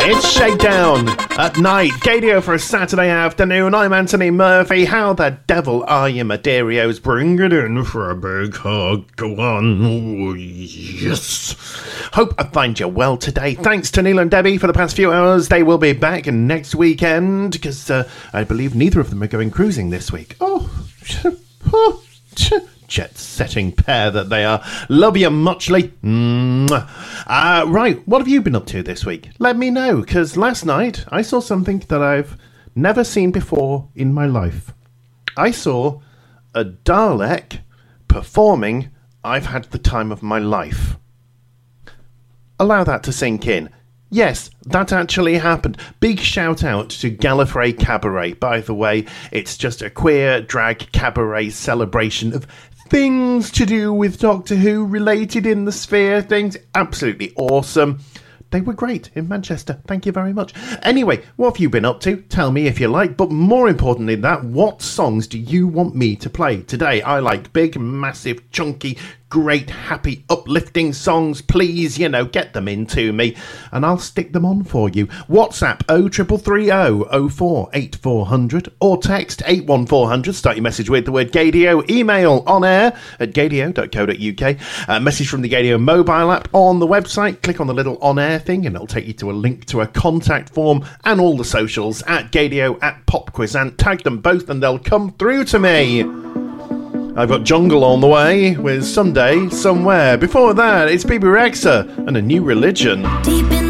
It's Shakedown at night. Gadio for a Saturday afternoon. I'm Anthony Murphy. How the devil are you, Maderios? Bring it in for a big hug. Go on. Oh, yes. Hope I find you well today. Thanks to Neil and Debbie for the past few hours. They will be back next weekend because I believe neither of them are going cruising this week. Jet-setting pair that they are. Love you muchly. Right, what have you been up to this week? Let me know, because last night I saw something that I've never seen before in my life. I saw a Dalek performing I've Had the Time of My Life. Allow that to sink in. Yes, that actually happened. Big shout out to Gallifrey Cabaret. By the way, it's just a queer drag cabaret celebration of things to do with Doctor Who related in the sphere. Things absolutely awesome. They were great in Manchester. Thank you very much. Anyway, what have you been up to? Tell me if you like. But more importantly than that, what songs do you want me to play today? I like big, massive, chunky, great, happy, uplifting songs. Please, get them into me and I'll stick them on for you. WhatsApp 0330 04 8400 or text 81400. Start your message with the word Gadio. Email on air at gadio.co.uk. Message from the Gadio mobile app on the website. Click on the little on air thing and it'll take you to a link to a contact form, and all the socials at Gadio, at Popquizant. Tag them both and they'll come through to me. I've got Jungle on the way with Someday, Somewhere. Before that, it's Bebe Rexha and A New Religion. Deep in